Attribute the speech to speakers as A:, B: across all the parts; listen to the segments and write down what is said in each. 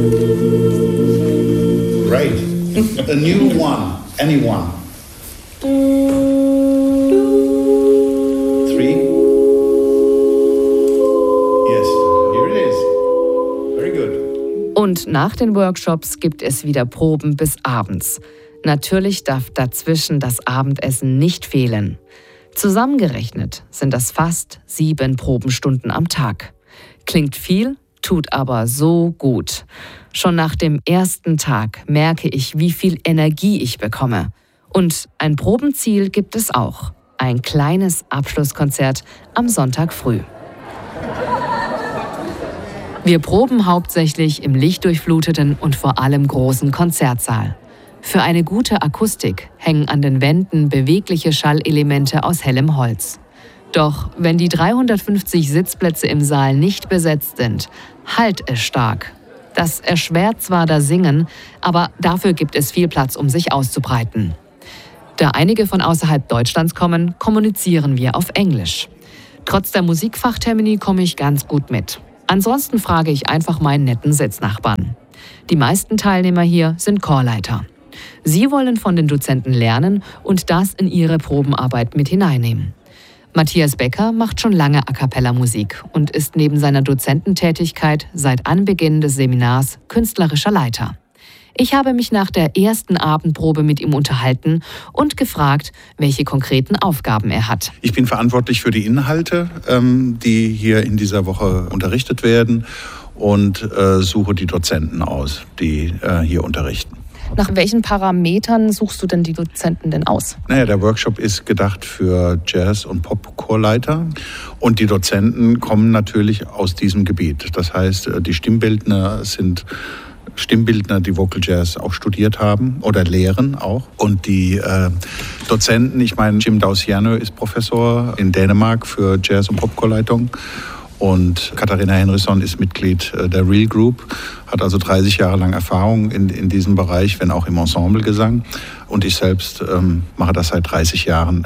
A: Great. A new one. Anyone. 3. Yes, here it is. Very good.
B: Und nach den Workshops gibt es wieder Proben bis abends. Natürlich darf dazwischen das Abendessen nicht fehlen. Zusammengerechnet sind das fast 7 Probenstunden am Tag. Klingt viel, tut aber so gut. Schon nach dem ersten Tag merke ich, wie viel Energie ich bekomme. Und ein Probenziel gibt es auch. Ein kleines Abschlusskonzert am Sonntag früh. Wir proben hauptsächlich im lichtdurchfluteten und vor allem großen Konzertsaal. Für eine gute Akustik hängen an den Wänden bewegliche Schallelemente aus hellem Holz. Doch wenn die 350 Sitzplätze im Saal nicht besetzt sind, hallt es stark. Das erschwert zwar das Singen, aber dafür gibt es viel Platz, um sich auszubreiten. Da einige von außerhalb Deutschlands kommen, kommunizieren wir auf Englisch. Trotz der Musikfachtermini komme ich ganz gut mit. Ansonsten frage ich einfach meinen netten Sitznachbarn. Die meisten Teilnehmer hier sind Chorleiter. Sie wollen von den Dozenten lernen und das in ihre Probenarbeit mit hineinnehmen. Matthias Becker macht schon lange A-cappella-Musik und ist neben seiner Dozententätigkeit seit Anbeginn des Seminars künstlerischer Leiter. Ich habe mich nach der ersten Abendprobe mit ihm unterhalten und gefragt, welche konkreten Aufgaben er hat.
A: Ich bin verantwortlich für die Inhalte, die hier in dieser Woche unterrichtet werden und suche die Dozenten aus, die hier unterrichten.
B: Nach welchen Parametern suchst du denn die Dozenten denn aus?
A: Naja, der Workshop ist gedacht für Jazz- und Pop-Chorleiter und die Dozenten kommen natürlich aus diesem Gebiet. Das heißt, die Stimmbildner sind Stimmbildner, die Vocal Jazz auch studiert haben oder lehren auch. Und die Dozenten, ich meine, Jim Dausiano ist Professor in Dänemark für Jazz- und Popchorleitung. Und Katharina Henriksson ist Mitglied der Real Group, hat also 30 Jahre lang Erfahrung in diesem Bereich, wenn auch im Ensemblegesang. Und ich selbst mache das seit 30 Jahren,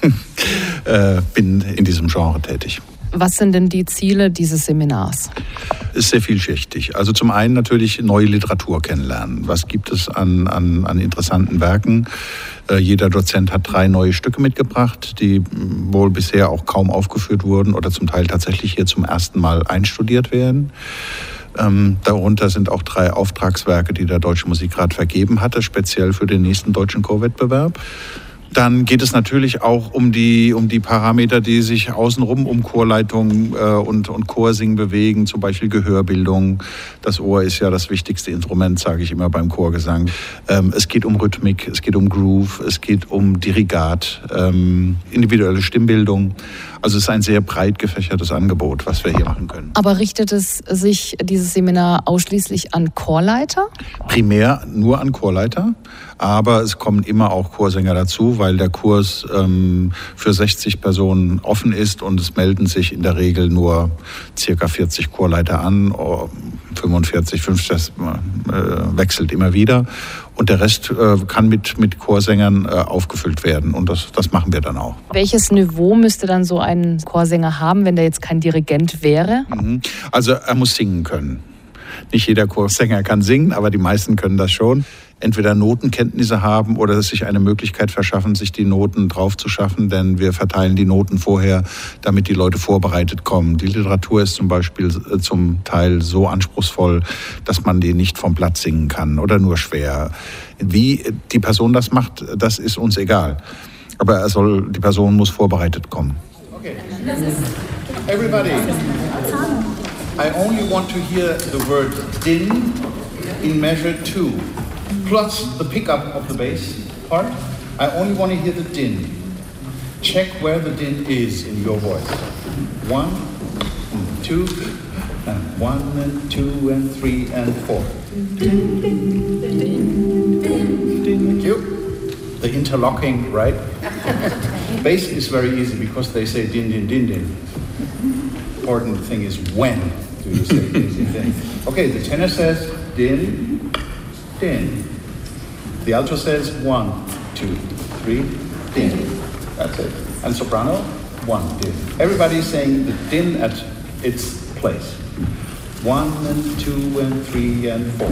A: bin in diesem Genre tätig.
B: Was sind denn die Ziele dieses Seminars?
A: Ist sehr vielschichtig. Also zum einen natürlich neue Literatur kennenlernen. Was gibt es an interessanten Werken? Jeder Dozent hat 3 neue Stücke mitgebracht, die wohl bisher auch kaum aufgeführt wurden oder zum Teil tatsächlich hier zum ersten Mal einstudiert werden. Darunter sind auch 3 Auftragswerke, die der Deutsche Musikrat vergeben hatte, speziell für den nächsten deutschen Chorwettbewerb. Dann geht es natürlich auch um die Parameter, die sich außenrum um Chorleitung und Chorsingen bewegen, zum Beispiel Gehörbildung. Das Ohr ist ja das wichtigste Instrument, sage ich immer beim Chorgesang. Es geht um Rhythmik, es geht um Groove, es geht um Dirigat, individuelle Stimmbildung. Also es ist ein sehr breit gefächertes Angebot, was wir hier machen können.
B: Aber richtet es sich, dieses Seminar, ausschließlich an Chorleiter?
A: Primär nur an Chorleiter, aber es kommen immer auch Chorsänger dazu, weil der Kurs für 60 Personen offen ist und es melden sich in der Regel nur ca. 40 Chorleiter an, 45, 50, das wechselt immer wieder. Und der Rest kann mit Chorsängern aufgefüllt werden. Und das machen wir dann auch.
B: Welches Niveau müsste dann so ein Chorsänger haben, wenn der jetzt kein Dirigent wäre?
A: Also er muss singen können. Nicht jeder Chorsänger kann singen, aber die meisten können das schon. Entweder Notenkenntnisse haben oder sich eine Möglichkeit verschaffen, sich die Noten drauf zu schaffen, denn wir verteilen die Noten vorher, damit die Leute vorbereitet kommen. Die Literatur ist zum Beispiel zum Teil so anspruchsvoll, dass man die nicht vom Blatt singen kann oder nur schwer. Wie die Person das macht, das ist uns egal. Aber die Person muss vorbereitet kommen.
C: Okay. Everybody, I only want to hear the word din in measure 2. Plus the pickup of the bass part. I only want to hear the din. Check where the din is in your voice. 1, 2, and 1 and 2 and 3 and 4. Din, din, din, din, din. Thank you. The interlocking, right? Bass is very easy because they say din, din, din, din. Important thing is when do you say din, din, din. Okay, the tenor says din, din. The alto says 1, 2, 3, din. That's it. And soprano, 1, din. Everybody's saying the din at its place. 1 and 2 and 3 and 4.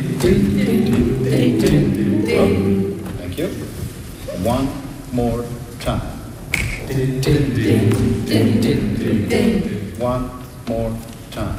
C: Thank you. One more time. One more time.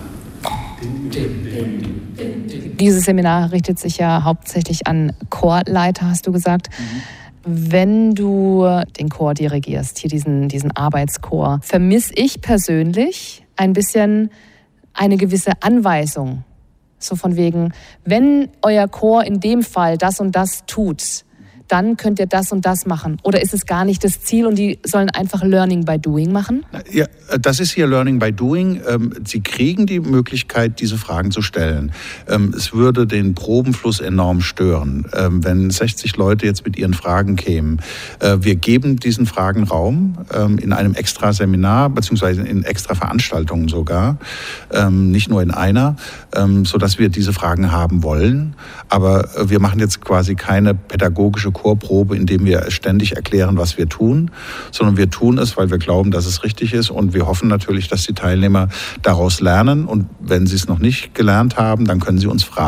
B: Dieses Seminar richtet sich ja hauptsächlich an Chorleiter, hast du gesagt. Wenn du den Chor dirigierst, hier diesen Arbeitschor, vermisse ich persönlich ein bisschen eine gewisse Anweisung. So von wegen, wenn euer Chor in dem Fall das und das tut, dann könnt ihr das und das machen. Oder ist es gar nicht das Ziel und die sollen einfach Learning by Doing machen?
A: Ja, das ist hier Learning by Doing. Sie kriegen die Möglichkeit, diese Fragen zu stellen. Es würde den Probenfluss enorm stören, wenn 60 Leute jetzt mit ihren Fragen kämen. Wir geben diesen Fragen Raum in einem extra Seminar, beziehungsweise in extra Veranstaltungen sogar, nicht nur in einer, sodass wir diese Fragen haben wollen. Aber wir machen jetzt quasi keine pädagogische Chorprobe, indem wir ständig erklären, was wir tun, sondern wir tun es, weil wir glauben, dass es richtig ist und wir hoffen natürlich, dass die Teilnehmer daraus lernen und wenn sie es noch nicht gelernt haben, dann können sie uns fragen.